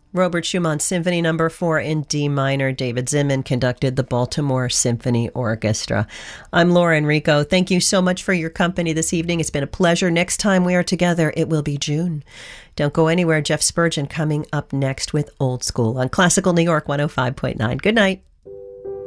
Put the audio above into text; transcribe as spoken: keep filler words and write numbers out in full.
Robert Schumann Symphony Number four in D minor. David Zinman conducted the Baltimore Symphony Orchestra. I'm Laura Enrico. Thank you so much for your company this evening. It's been a pleasure. Next time we are together, it will be June. Don't go anywhere. Jeff Spurgeon coming up next with Old School on Classical New York one oh five point nine. Good night.